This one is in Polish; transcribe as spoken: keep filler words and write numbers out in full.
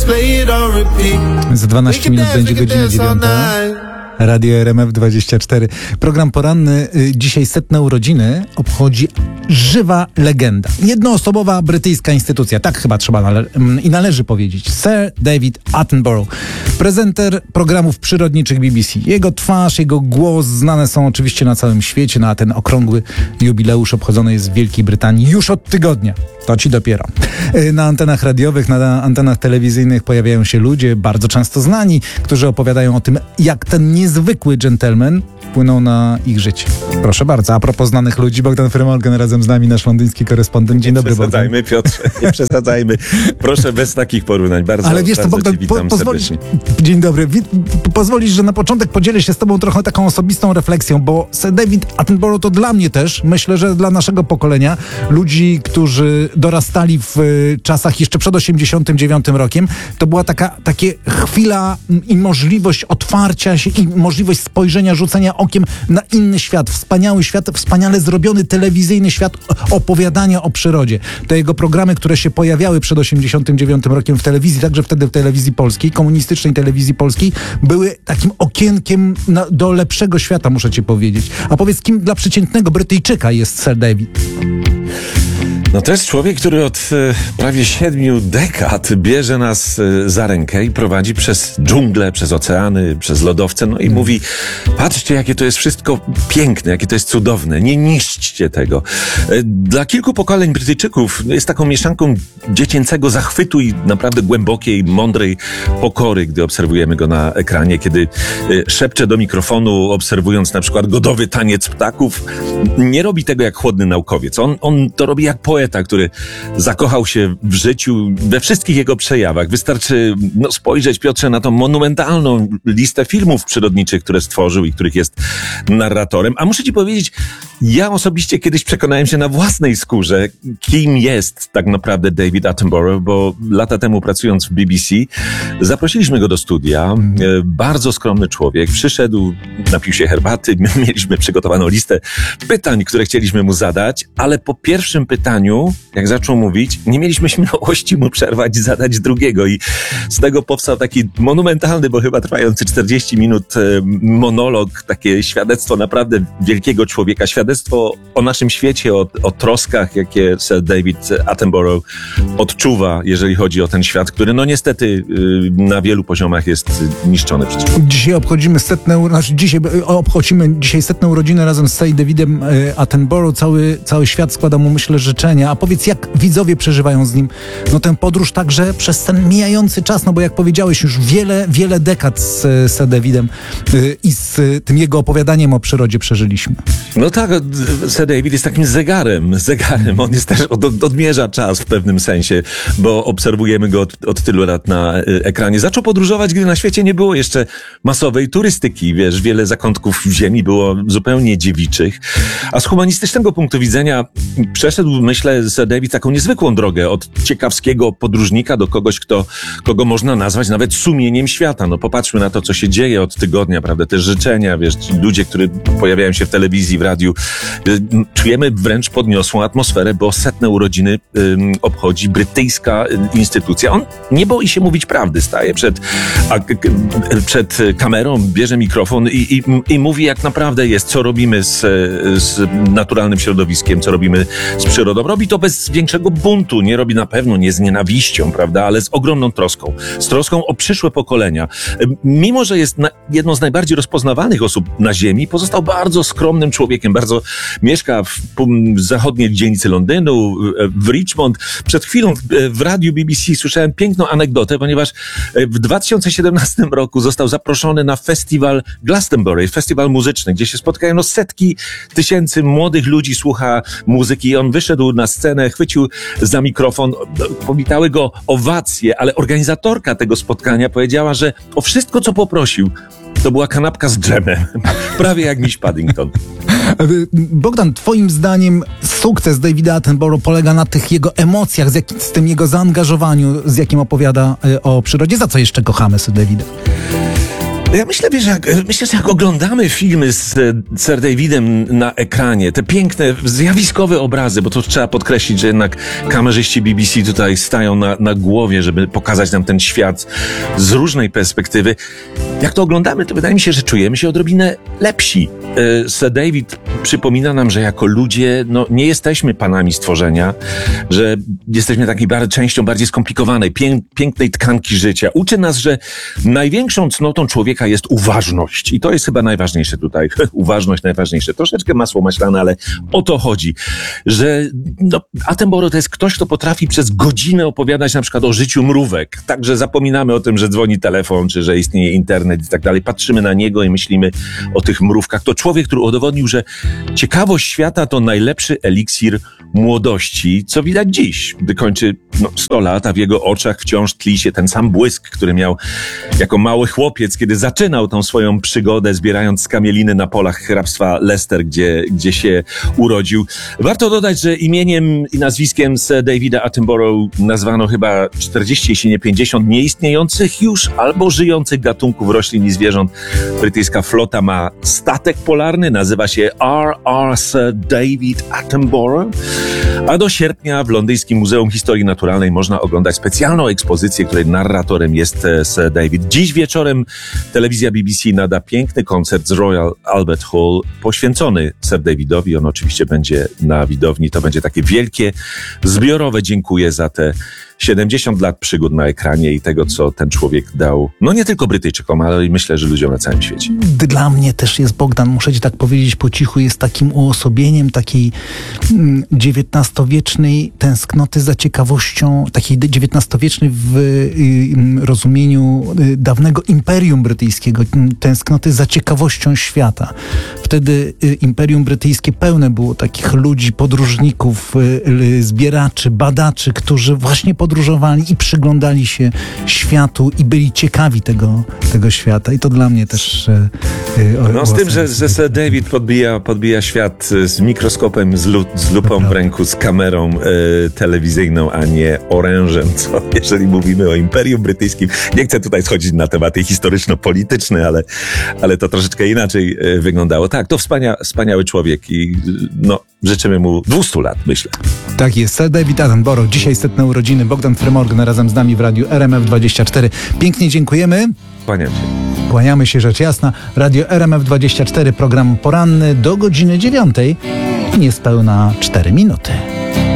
Za dwanaście minut będzie godzina dziewiąta. Radio R M F dwadzieścia cztery. Program poranny. Dzisiaj setne urodziny obchodzi żywa legenda. Jednoosobowa brytyjska instytucja. Tak chyba trzeba nale- i należy powiedzieć. Sir David Attenborough. Prezenter programów przyrodniczych B B C. Jego twarz, jego głos znane są oczywiście na całym świecie. No a ten okrągły jubileusz obchodzony jest w Wielkiej Brytanii już od tygodnia. To ci dopiero. Na antenach radiowych, na antenach telewizyjnych pojawiają się ludzie, bardzo często znani, którzy opowiadają o tym, jak ten niezwykły dżentelmen wpłynął na ich życie. Proszę bardzo. A propos znanych ludzi, Bogdan Frymorgan razem z nami, nasz londyński korespondent. Dzień nie dobry, Bogdan. Nie przesadzajmy, Piotrze, nie przesadzajmy. Proszę bez takich porównań. Bardzo, Ale wiesz co, bardzo Bogdan, po, pozwolisz... Dzień dobry. Wi- pozwolisz, że na początek podzielę się z tobą trochę taką osobistą refleksją, bo Sir David Attenborough to dla mnie też, myślę, że dla naszego pokolenia, ludzi, którzy dorastali w y, czasach jeszcze przed osiemdziesiątym dziewiątym rokiem, to była taka takie chwila i możliwość otwarcia się i możliwość spojrzenia, rzucenia okiem na inny świat, wspaniały świat, wspaniale zrobiony telewizyjny świat opowiadania o przyrodzie. Te jego programy, które się pojawiały przed osiemdziesiątym dziewiątym rokiem w telewizji, także wtedy w telewizji polskiej, komunistycznej telewizji polskiej, były takim okienkiem na, do lepszego świata, muszę ci powiedzieć. A powiedz, kim dla przeciętnego Brytyjczyka jest Sir David? No to jest człowiek, który od e, prawie siedmiu dekad bierze nas e, za rękę i prowadzi przez dżunglę, przez oceany, przez lodowce, no i mm. mówi, patrzcie, jakie to jest wszystko piękne, jakie to jest cudowne, nie niszczcie tego. E, dla kilku pokoleń Brytyjczyków jest taką mieszanką dziecięcego zachwytu i naprawdę głębokiej, mądrej pokory, gdy obserwujemy go na ekranie, kiedy e, szepcze do mikrofonu, obserwując na przykład godowy taniec ptaków. Nie robi tego jak chłodny naukowiec. On, on to robi jak poeta, który zakochał się w życiu we wszystkich jego przejawach. Wystarczy no, spojrzeć, Piotrze, na tą monumentalną listę filmów przyrodniczych, które stworzył i których jest narratorem. A muszę ci powiedzieć, ja osobiście kiedyś przekonałem się na własnej skórze, kim jest tak naprawdę David Attenborough, bo lata temu pracując w B B C, zaprosiliśmy go do studia. Bardzo skromny człowiek. Przyszedł, napił się herbaty, mieliśmy przygotowaną listę pytań, które chcieliśmy mu zadać, ale po pierwszym pytaniu, jak zaczął mówić, nie mieliśmy śmiałości mu przerwać i zadać drugiego i z tego powstał taki monumentalny, bo chyba trwający czterdzieści minut monolog, takie świadectwo naprawdę wielkiego człowieka, świadectwo o naszym świecie, o, o troskach, jakie Sir David Attenborough odczuwa, jeżeli chodzi o ten świat, który no niestety na wielu poziomach jest niszczony przez człowieka. Dzisiaj obchodzimy setne, znaczy dzisiaj obchodzimy dzisiaj setne urodziny razem z Sir Davidem Attenborough. Cały, cały świat składa mu, myślę, życzenia. A powiedz, jak widzowie przeżywają z nim no tę podróż także przez ten mijający czas, no bo jak powiedziałeś, już wiele, wiele dekad z Sir Davidem yy, i z y, tym jego opowiadaniem o przyrodzie przeżyliśmy. No tak, Sir David jest takim zegarem, zegarem. On jest też, od, odmierza czas w pewnym sensie, bo obserwujemy go od, od tylu lat na y, ekranie. Zaczął podróżować, gdy na świecie nie było jeszcze masowej turystyki, wiesz, wiele zakątków ziemi było zupełnie dziewiczych, a z humanistycznego punktu widzenia przeszedł, myślę, Sir David taką niezwykłą drogę od ciekawskiego podróżnika do kogoś, kto, kogo można nazwać nawet sumieniem świata. No popatrzmy na to, co się dzieje od tygodnia, prawda, te życzenia, wiesz, ci ludzie, którzy pojawiają się w telewizji, w radiu. Czujemy wręcz podniosłą atmosferę, bo setne urodziny ym, obchodzi brytyjska instytucja. On nie boi się mówić prawdy, staje przed, a, k, przed kamerą, bierze mikrofon i, i, i mówi, jak naprawdę jest, co robimy z, z naturalnym środowiskiem, co robimy z przyrodą. Robi to bez większego buntu, nie robi na pewno nie z nienawiścią, prawda, ale z ogromną troską. Z troską o przyszłe pokolenia. Mimo że jest na, jedną z najbardziej rozpoznawalnych osób na ziemi, pozostał bardzo skromnym człowiekiem, bardzo mieszka w, w zachodniej dzielnicy Londynu, w Richmond. Przed chwilą w, w radiu B B C słyszałem piękną anegdotę, ponieważ w dwa tysiące siedemnastym roku został zaproszony na festiwal Glastonbury, festiwal muzyczny, gdzie się spotkają no, setki tysięcy młodych ludzi, słucha muzyki. On wyszedł na scenę, chwycił za mikrofon, powitały go owacje, ale organizatorka tego spotkania powiedziała, że o wszystko, co poprosił, to była kanapka z dżemem. Prawie jak Miss Paddington. Bogdan, twoim zdaniem sukces Davida Attenborough polega na tych jego emocjach, z, jak, z tym jego zaangażowaniu, z jakim opowiada y, o przyrodzie. Za co jeszcze kochamy Sir Davida? Ja myślę, wiesz, jak, myślę, że jak oglądamy filmy z Sir Davidem na ekranie, te piękne, zjawiskowe obrazy, bo to trzeba podkreślić, że jednak kamerzyści B B C tutaj stają na, na głowie, żeby pokazać nam ten świat z różnej perspektywy. Jak to oglądamy, to wydaje mi się, że czujemy się odrobinę lepsi. Sir David przypomina nam, że jako ludzie no, nie jesteśmy panami stworzenia, że jesteśmy takiej bar- częścią bardziej skomplikowanej, pię- pięknej tkanki życia. Uczy nas, że największą cnotą człowieka jest uważność. I to jest chyba najważniejsze tutaj. Uważność najważniejsze. Troszeczkę masło maślane, ale o to chodzi. Że no, Attenborough to jest ktoś, kto potrafi przez godzinę opowiadać na przykład o życiu mrówek. Także zapominamy o tym, że dzwoni telefon, czy że istnieje internet i tak dalej. Patrzymy na niego i myślimy o tych mrówkach. To człowiek, który udowodnił, że ciekawość świata to najlepszy eliksir młodości, co widać dziś, gdy kończy no, sto lat, a w jego oczach wciąż tli się ten sam błysk, który miał jako mały chłopiec, kiedy zaczynał tą swoją przygodę, zbierając skamieliny na polach hrabstwa Leicester, gdzie, gdzie się urodził. Warto dodać, że imieniem i nazwiskiem Sir Davida Attenborough nazwano chyba czterdzieści, jeśli nie pięćdziesiąt nieistniejących już albo żyjących gatunków roślin i zwierząt. Brytyjska flota ma statek polarny, nazywa się R R Sir David Attenborough, a do sierpnia w londyńskim Muzeum Historii Naturalnej można oglądać specjalną ekspozycję, której narratorem jest Sir David. Dziś wieczorem telewizja B B C nada piękny koncert z Royal Albert Hall poświęcony Sir Davidowi. On oczywiście będzie na widowni. To będzie takie wielkie, zbiorowe dziękuję za te siedemdziesiąt lat przygód na ekranie i tego, co ten człowiek dał, no nie tylko Brytyjczykom, ale i myślę, że ludziom na całym świecie. Dla mnie też jest Bogdan, muszę ci tak powiedzieć po cichu, jest takim uosobieniem takiej dziewiętnastowiecznej tęsknoty za ciekawością, takiej dziewiętnastowiecznej w y, rozumieniu y, dawnego Imperium Brytyjskiego, tęsknoty za ciekawością świata. Wtedy y, Imperium Brytyjskie pełne było takich ludzi, podróżników, y, y, zbieraczy, badaczy, którzy właśnie podróżowali i przyglądali się światu i byli ciekawi tego, tego świata. I to dla mnie też... Y, y, no z tym, że, że Sir David podbija, podbija świat z mikroskopem, z, lu, z lupą w ręku, z kamerą y, telewizyjną, a nie orężem, co jeżeli mówimy o Imperium Brytyjskim. Nie chcę tutaj schodzić na tematy historyczno-polityczne, ale, ale to troszeczkę inaczej y, wyglądało. Tak, to wspania, wspaniały człowiek i y, no, życzymy mu dwieście lat, myślę. Tak jest. Sir David Attenborough. Dzisiaj setne urodziny. Bogdan Frymorgan razem z nami w radiu R M F dwadzieścia cztery. Pięknie dziękujemy. Kłaniam się. Kłaniamy się, rzecz jasna. Radio R M F dwadzieścia cztery, program poranny do godziny dziewiątej. Niespełna cztery minuty.